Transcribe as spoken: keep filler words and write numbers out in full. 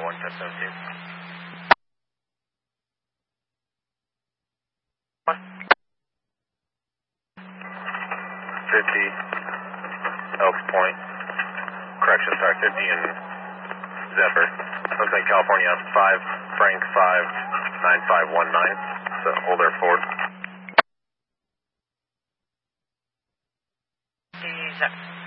one ten seventeen. fifty, Elks Point. Correction, sorry, fifty and Zephyr. Oakland, California, five, Frank five, nine five one nine. So hold there forward. Zephyr.